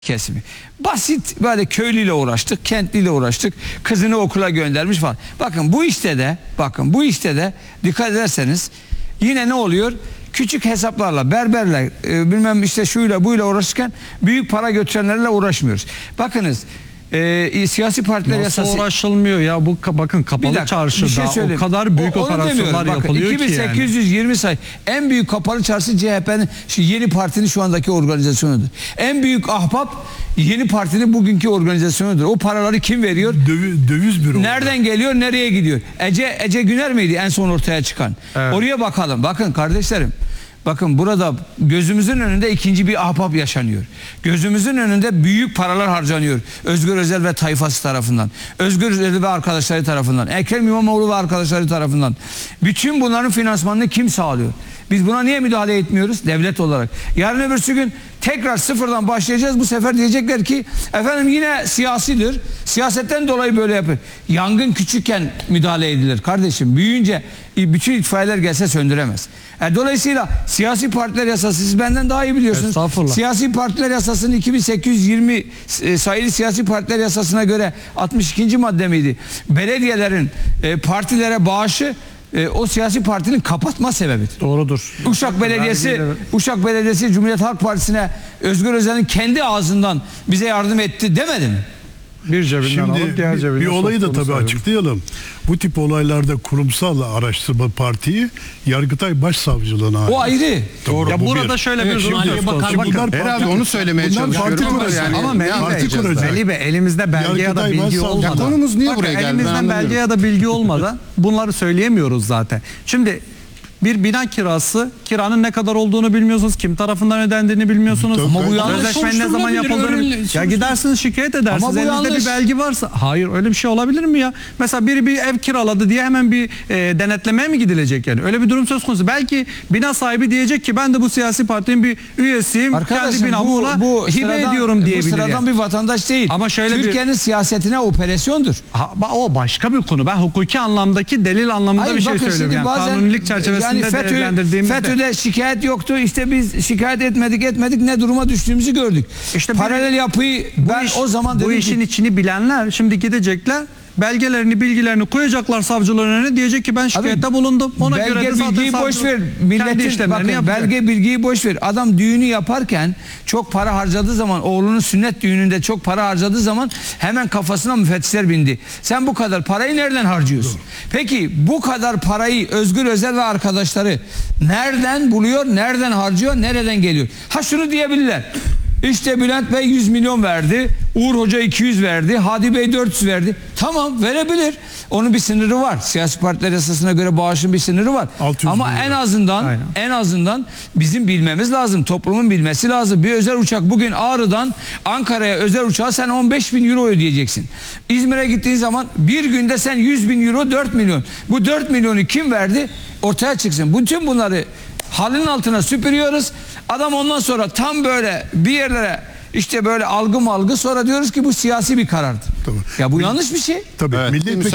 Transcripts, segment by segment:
kesimi. Basit böyle köylüyle uğraştık, kentliyle uğraştık. Kızını okula göndermiş falan. Bakın bu işte de dikkat ederseniz yine ne oluyor? Küçük hesaplarla, berberle, bilmem işte şuyla buyla uğraşırken büyük para götürenlerle uğraşmıyoruz. Bakınız siyasi partiler Nasıl yasası... uğraşılmıyor ya bu bakın kapalı çarşıda o kadar büyük operasyonlar yapılıyor 2820 sayı en büyük kapalı çarşı CHP'nin yeni partinin şu andaki organizasyonudur. En büyük ahbap yeni partinin bugünkü organizasyonudur. O paraları kim veriyor? Döviz büro. Nereden geliyor, nereye gidiyor? Ece Güner miydi en son ortaya çıkan? Evet. Oraya bakalım. Bakın kardeşlerim. Bakın burada gözümüzün önünde ikinci bir ahbap yaşanıyor. Gözümüzün önünde büyük paralar harcanıyor. Özgür Özel ve tayfası tarafından. Özgür Özel ve arkadaşları tarafından. Ekrem İmamoğlu ve arkadaşları tarafından. Bütün bunların finansmanını kim sağlıyor? Biz buna niye müdahale etmiyoruz? Devlet olarak. Yarın öbürsü gün tekrar sıfırdan başlayacağız. Bu sefer diyecekler ki efendim yine siyasidir. Siyasetten dolayı böyle yapıyor. Yangın küçükken müdahale edilir. Kardeşim büyüyünce bütün itfaiyeler gelse söndüremez. Dolayısıyla siyasi partiler yasası siz benden daha iyi biliyorsunuz. Siyasi partiler yasasının 2820 sayılı siyasi partiler yasasına göre 62. madde miydi? Belediyelerin partilere bağışı o siyasi partinin kapatma sebebidir. Doğrudur. Uşak Belediyesi Cumhuriyet Halk Partisi'ne Özgür Özel'in kendi ağzından bize yardım etti demedi mi? Bir cebinden alıp diğer cebinden bir olayı da tabii açıklayalım. Bu tip olaylarda kurumsal araştırma partiyi Yargıtay Başsavcılığına ait. O ayrı. Doğru. Ya burada şöyle bir durum söz konusu. Herhalde onu söylemeye çalışıyorum ama Melih Bey elimizde belge ya da bilgi olmadan. Konumuz niye buraya geldi? Elimizden belge ya da bilgi olmadan bunları söyleyemiyoruz zaten. Şimdi bir bina kirası, kiranın ne kadar olduğunu bilmiyorsunuz, kim tarafından ödendiğini bilmiyorsunuz. Ama bu yanlış. Sözleşmenin ne zaman yapıldığını ya gidersiniz şikayet edersiniz. Ama bu elinizde yanlış. bir belge varsa. Hayır öyle bir şey olabilir mi ya? Mesela biri bir ev kiraladı diye hemen bir denetlemeye mi gidilecek yani? Öyle bir durum söz konusu. Belki bina sahibi diyecek ki ben de bu siyasi partinin bir üyesiyim. Arkadaşım, kendi binamı ona hibe ediyorum diyebilir. Bu sıradan yani. bir vatandaş değil. Ama şöyle Türkiye'nin siyasetine operasyondur. O başka bir konu. Ben hukuki anlamdaki delil anlamında Hayır, bir şey bakın söylüyorum. Yani bazen, kanunilik çerçevesinde değerlendirdiğimizde. FETÖ'de şikayet yoktu. İşte biz şikayet etmedik ne duruma düştüğümüzü gördük. İşte paralel yapıyı o zaman dedim bu işin içini bilenler şimdi gidecekler. Belgelerini, bilgilerini koyacaklar savcıların önüne, diyecek ki ben şikayette bulundum. Ona göre de zaten bilgiyi boş ver. Belge bilgiyi boş ver. Adam düğünü yaparken çok para harcadığı zaman, oğlunun sünnet düğününde çok para harcadığı zaman hemen kafasına müfettişler bindi. Sen bu kadar parayı nereden harcıyorsun? Peki bu kadar parayı Özgür Özel ve arkadaşları nereden buluyor, nereden harcıyor, nereden geliyor? Ha şunu diyebilirler. İşte Bülent Bey 100 milyon verdi. Uğur Hoca 200 verdi. Hadi Bey 400 verdi. Tamam, verebilir. Onun bir sınırı var. Siyasi partiler yasasına göre bağışın bir sınırı var. Ama en azından bizim bilmemiz lazım. Toplumun bilmesi lazım. Bir özel uçak bugün Ağrı'dan Ankara'ya özel uçağa sen 15 bin euro ödeyeceksin. İzmir'e gittiğin zaman bir günde sen 100 bin euro 4 milyon. Bu 4 milyonu kim verdi? Ortaya çıksın. Bütün bunları halının altına süpürüyoruz. Adam ondan sonra tam böyle bir yerlere işte böyle algı sonra diyoruz ki bu siyasi bir karardır. Tabii. Ya bu yanlış bir şey. Tabii. Evet,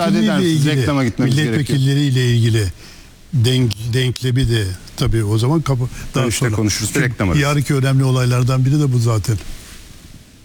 Milletvekilleriyle ilgili denklemi de tabii o zaman daha işte sonra konuşuruz. Bir reklama. Yarınki önemli olaylardan biri de bu zaten.